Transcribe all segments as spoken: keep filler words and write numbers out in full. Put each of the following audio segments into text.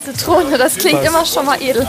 Zitrone, das klingt immer schon mal edel.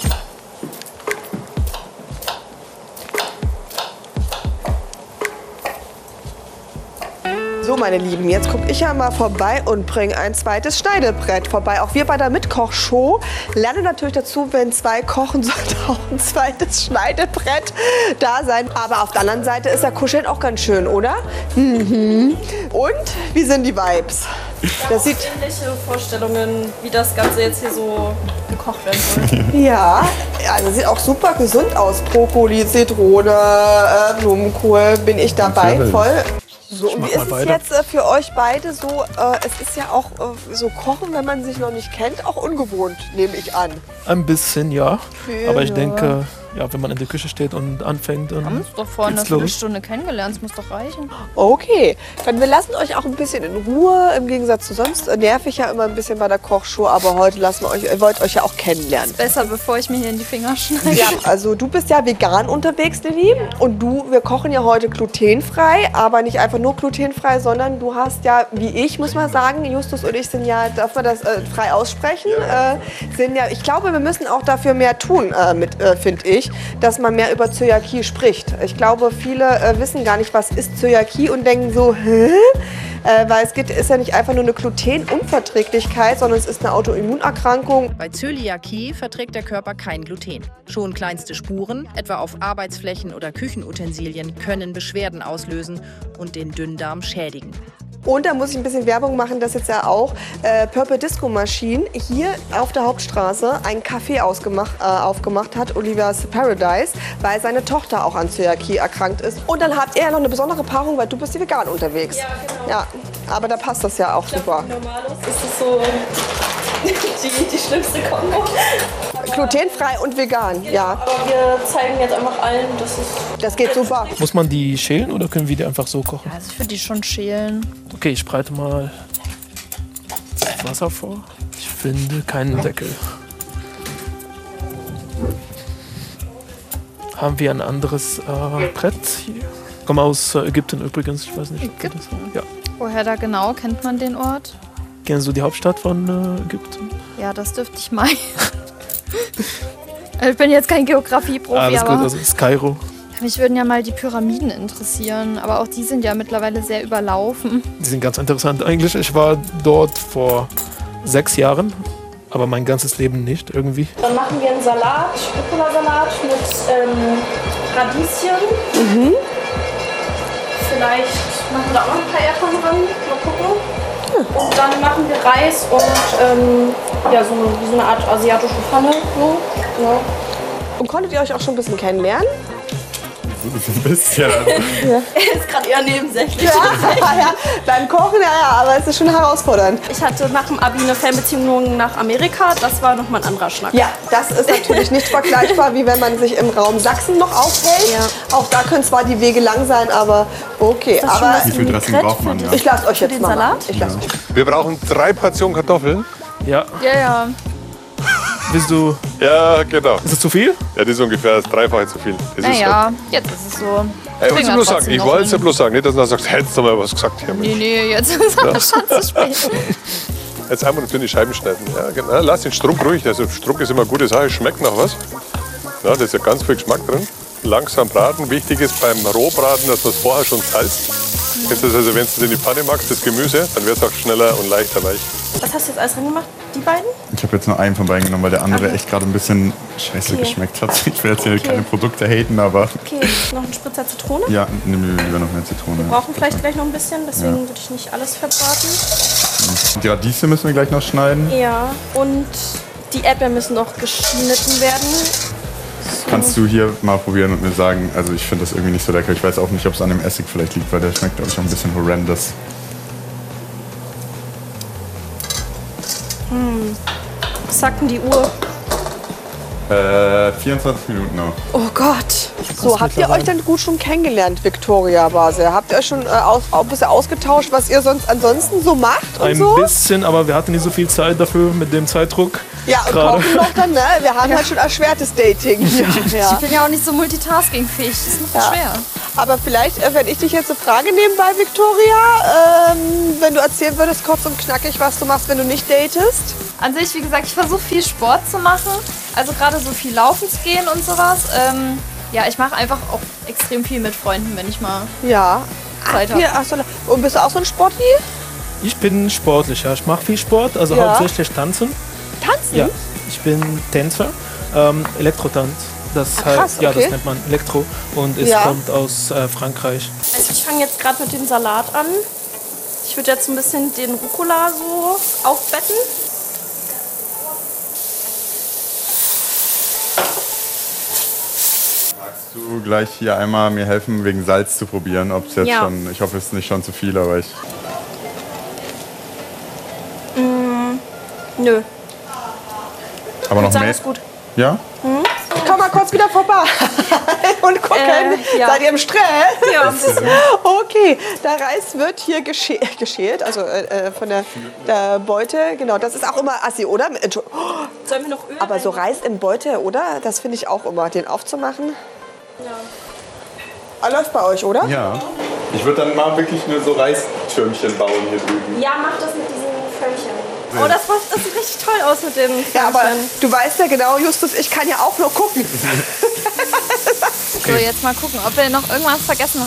So, meine Lieben, jetzt gucke ich ja mal vorbei und bringe ein zweites Schneidebrett vorbei. Auch wir bei der Mitkochshow lernen natürlich dazu, wenn zwei kochen, sollte auch ein zweites Schneidebrett da sein. Aber auf der anderen Seite ist ja Kuscheln auch ganz schön, oder? Mhm. Und wie sind die Vibes? Das sieht ähnliche Vorstellungen, wie das Ganze jetzt hier so gekocht werden soll. ja, also sieht auch super gesund aus. Brokkoli, Zitrone, äh, Blumenkohl, bin ich dabei, voll. So, und wie ist es jetzt äh, für euch beide so, äh, es ist ja auch äh, so Kochen, wenn man sich noch nicht kennt, auch ungewohnt, nehme ich an. Ein bisschen, ja. Für Aber ich denke, ja, wenn man in der Küche steht und anfängt, dann Wir haben uns doch vor einer Viertelstunde kennengelernt, das muss doch reichen. Okay, dann wir lassen euch auch ein bisschen in Ruhe, im Gegensatz zu sonst äh, nerv ich ja immer ein bisschen bei der Kochshow, aber heute lassen wir euch, ihr wollt euch ja auch kennenlernen. Besser, bevor ich mir hier in die Finger schneide. Ja, also du bist ja vegan unterwegs, Lilly, und du, wir kochen ja heute glutenfrei, aber nicht einfach nur glutenfrei, sondern du hast ja, wie ich, muss man sagen, Justus und ich sind ja, darf man das äh, frei aussprechen, äh, sind ja, ich glaube, wir müssen auch dafür mehr tun, äh, mit, äh, finde ich, dass man mehr über Zöliakie spricht. Ich glaube, viele äh, wissen gar nicht, was ist Zöliakie und denken so, hä? Äh, weil es geht, ist ja nicht einfach nur eine Glutenunverträglichkeit, sondern es ist eine Autoimmunerkrankung. Bei Zöliakie verträgt der Körper kein Gluten. Schon kleinste Spuren, etwa auf Arbeitsflächen oder Küchenutensilien, können Beschwerden auslösen und den Dünndarm schädigen. Und da muss ich ein bisschen Werbung machen, dass jetzt ja auch äh, Purple Disco Machine hier auf der Hauptstraße ein Café ausgemacht, äh, aufgemacht hat, Olivia's Paradise, weil seine Tochter auch an Zöliakie erkrankt ist. Und dann habt ihr ja noch eine besondere Paarung, weil du bist ja vegan unterwegs. Ja, genau. Ja, aber da passt das ja auch super. Normalos ist es so die, die schlimmste Kombo. Glutenfrei und vegan, ja. Aber wir zeigen jetzt einfach allen, dass es... Das geht super. muss man die schälen oder können wir die einfach so kochen? Also ich würde die schon schälen. Okay, ich breite mal das Wasser vor. Ich finde keinen Deckel. Haben wir ein anderes äh, Brett hier? Ich komme aus äh, Ägypten übrigens, ich weiß nicht. ob Ägypten? Das, ja. Woher da genau? Kennt man den Ort? Kennst du die Hauptstadt von äh, Ägypten? Ja, das dürfte ich meinen. Ich bin jetzt kein Geografie-Profi, Alles aber gut, also das ist Kairo. mich würden ja mal die Pyramiden interessieren. Aber auch die sind ja mittlerweile sehr überlaufen. Die sind ganz interessant eigentlich. Ich war dort vor sechs Jahren, aber mein ganzes Leben nicht irgendwie. Dann machen wir einen Salat, Rucola-Salat mit ähm, Radieschen. Mhm. Vielleicht machen wir da auch noch ein paar Erdbeeren dran. Mal gucken. Und dann machen wir Reis und ähm, ja, so, eine, so eine Art asiatische Pfanne. So. Ja. Und konntet ihr euch auch schon ein bisschen kennenlernen? Ein bisschen. Er ist gerade eher nebensächlich. Ja, ja, beim Kochen, ja, ja, aber es ist schon herausfordernd. Ich hatte nach dem Abi eine Fernbeziehung nach Amerika. Das war nochmal ein anderer Schnack. Ja, das ist natürlich nicht vergleichbar, wie wenn man sich im Raum Sachsen noch aufhält. Ja. Auch da können zwar die Wege lang sein, aber okay. Das schon Aber was Wie viel Dressing braucht man? Ja. ich lasse euch Für jetzt den mal Salat? machen. Ich lasse euch. Wir brauchen drei Portionen Kartoffeln. Ja, Ja, ja. willst du, Ja, genau. ist das zu viel? Ja, das ist ungefähr das Dreifache zu viel. Das ist Naja, jetzt ist es so. Ey, ich wollte Kriegen wir bloß sagen, trotzdem ich noch wollte es ja hin. bloß sagen, nicht, dass du sagst, hättest du mal was gesagt hier. Nee, nee, jetzt ist es aber schon zu spät. Jetzt einfach nur dünne Scheiben schneiden. Ja, genau. Lass den Strunk ruhig. Also Strunk ist immer eine gute Sache, schmeckt nach was. Ja, da ist ja ganz viel Geschmack drin. Langsam braten. Wichtig ist beim Rohbraten, dass man es vorher schon salzt. Jetzt ist also, wenn du es in die Pfanne magst, das Gemüse, dann wird es auch schneller und leichter weich. Was hast du jetzt alles reingemacht? Die beiden? Ich habe jetzt nur einen von beiden genommen, weil der andere echt gerade ein bisschen scheiße Okay. geschmeckt hat. Ich will jetzt hier Okay. keine Produkte haten, aber Okay, noch ein Spritzer Zitrone. ja, nimm lieber noch mehr Zitrone. Wir brauchen vielleicht gleich noch ein bisschen, deswegen Ja. würde ich nicht alles verbraten. Die Radieschen müssen wir gleich noch schneiden. Ja, und die Erdbeeren müssen noch geschnitten werden. Kannst du hier mal probieren und mir sagen, also ich finde das irgendwie nicht so lecker. Ich weiß auch nicht, ob es an dem Essig vielleicht liegt, weil der schmeckt, glaube ich, auch ein bisschen horrendous. Was sagt denn die Uhr? Äh, vierundzwanzig Minuten noch. Oh Gott. So, habt ihr euch dann gut schon kennengelernt, Victoria Base? Habt ihr euch schon äh, aus, auch ein bisschen ausgetauscht, was ihr sonst ansonsten so macht und Ein so? bisschen, aber wir hatten nicht so viel Zeit dafür mit dem Zeitdruck. Ja, und gerade. kochen noch dann, ne? Wir haben halt schon erschwertes Dating hier. Ja. Ich bin ja auch nicht so multitaskingfähig. Das ist noch Ja. schwer. Aber vielleicht, äh, wenn ich dich jetzt eine Frage nebenbei, Victoria, ähm, wenn du erzählen würdest, kurz und knackig, was du machst, wenn du nicht datest. An sich, wie gesagt, ich versuche viel Sport zu machen. Also gerade so viel laufen zu gehen und sowas. Ähm, ja, ich mache einfach auch extrem viel mit Freunden, wenn ich mal Ja. Zeit Ach, hier, habe. ach so, und bist du auch so ein Sportli? Ich bin sportlich, ja. Ich mache viel Sport, also Ja. hauptsächlich Tanzen. Tanzen? Ja, ich bin Tänzer, ähm, Elektrotanz. Das Ah, heißt, krass, ja, okay. das nennt man Elektro und es Ja. kommt aus äh, Frankreich. Also ich fange jetzt gerade mit dem Salat an. Ich würde jetzt ein bisschen den Rucola so aufbetten. Magst du gleich hier einmal mir helfen, wegen Salz zu probieren? Ob es jetzt Ja. schon, ich hoffe, es ist nicht schon zu viel, aber ich. Nö, Aber noch sagen mehr. ist gut. Ja? Ich komm mal kurz wieder vorbei und gucken. Äh, ja. Seid ihr im Stress? Ja, ein bisschen. Okay, der Reis wird hier gesche geschält, also äh, von der, der Beute. Genau, das ist auch immer assi, oder? Entschu- Oh, Sollen wir noch Öl aber so rein? Reis in Beute, oder? Das finde ich auch immer, den aufzumachen. Ja. Ah, läuft bei euch, oder? Ja. Ich würde dann mal wirklich nur so Reistürmchen bauen hier drüben. Ja, mach das mit diesen Förmchen. Oh, das, war, das sieht richtig toll aus mit dem Ja, aber Förmchen. du weißt ja genau, Justus, ich kann ja auch nur gucken. So, jetzt mal gucken, ob wir noch irgendwas vergessen